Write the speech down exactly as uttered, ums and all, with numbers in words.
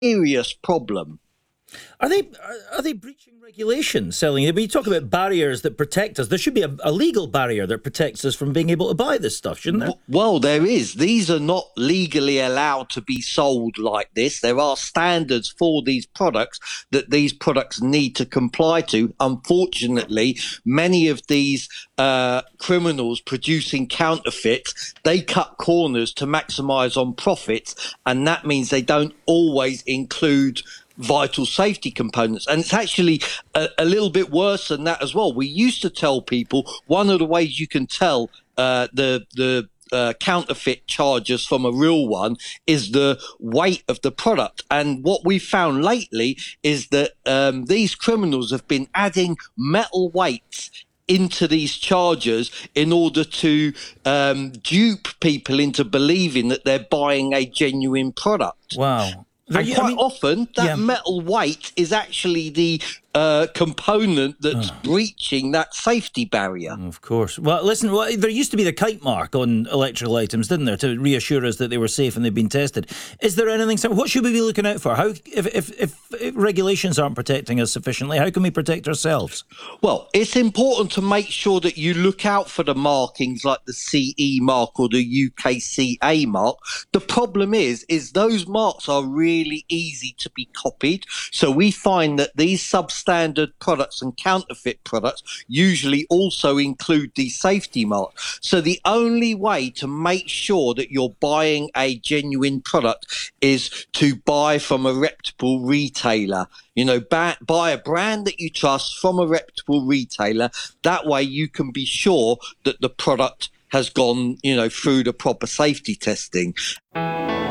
serious problem. Are they are, are they breaching regulations, selling? When you talk about barriers that protect us, there should be a, a legal barrier that protects us from being able to buy this stuff, shouldn't there? Well, there is. These are not legally allowed to be sold like this. There are standards for these products that these products need to comply to. Unfortunately, many of these uh, criminals producing counterfeits, they cut corners to maximize on profits, and that means they don't always include vital safety components. And it's actually a, a little bit worse than that as well. We used to tell people one of the ways you can tell uh, the the uh, counterfeit charges from a real one is the weight of the product. And what we've found lately is that um, these criminals have been adding metal weights into these chargers in order to um, dupe people into believing that they're buying a genuine product. Wow. And quite I mean, often, that yeah. metal weight is actually the uh, component that's oh. breaching that safety barrier. Of course. Well, listen, well, there used to be the kite mark on electrical items, didn't there, to reassure us that they were safe and they've been tested. Is there anything? What should we be looking out for? How, if, if, if, if regulations aren't protecting us sufficiently, how can we protect ourselves? Well, it's important to make sure that you look out for the markings like the C E mark or the U K C A mark. The problem is, is those marks are really easy to be copied. So we find that these substandard products and counterfeit products usually also include the safety mark. So the only way to make sure that you're buying a genuine product is to buy from a reputable retailer. You know, buy, buy a brand that you trust from a reputable retailer. That way you can be sure that the product has gone, you know, through the proper safety testing.